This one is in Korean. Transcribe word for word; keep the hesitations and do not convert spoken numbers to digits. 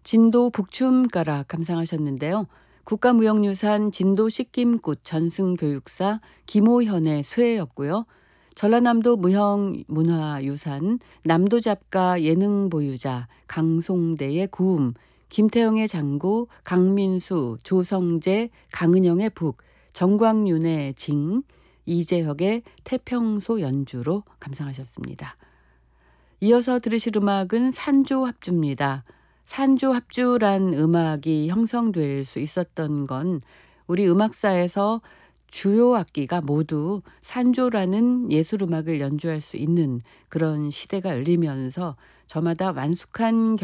진도 북춤가락 감상하셨는데요. 국가무형유산 진도 식김꽃 전승교육사 김오현의 쇠였고요. 전라남도 무형문화유산 남도잡가 예능보유자 강송대의 구음, 김태형의 장고, 강민수, 조성재, 강은영의 북, 정광윤의 징, 이재혁의 태평소 연주로 감상하셨습니다. 이어서 들으실 음악은 산조합주입니다. 산조합주란 음악이 형성될 수 있었던 건 우리 음악사에서 주요 악기가 모두 산조라는 예술음악을 연주할 수 있는 그런 시대가 열리면서 저마다 완숙한